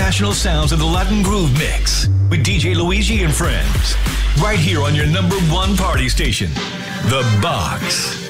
international sounds of the Latin Groove Mix with DJ Luigi and friends. Right here on your number one party station, The Box.